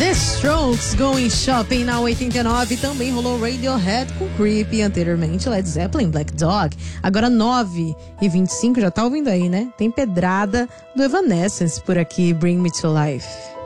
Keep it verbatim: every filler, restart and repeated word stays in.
The Strokes Going Shopping na oitenta e nove. Também rolou Radiohead com Creepy. Anteriormente Led Zeppelin, Black Dog. Agora nove e vinte e cinco, já tá ouvindo aí, né? Tem pedrada do Evanescence por aqui, Bring Me To Life.